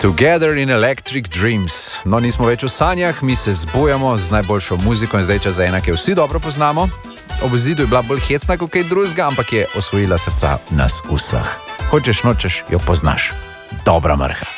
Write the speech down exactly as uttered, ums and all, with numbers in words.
Together in Electric Dreams. No, nismo več v sanjah, mi se zbujamo z najboljšo muziko in zdaj čas za ena, ki jo vsi dobro poznamo. Ob zidu je bila bolj hecna kot kaj drugega, ampak je osvojila srca nas vseh. Hočeš, nočeš, jo poznaš. Dobra mrha.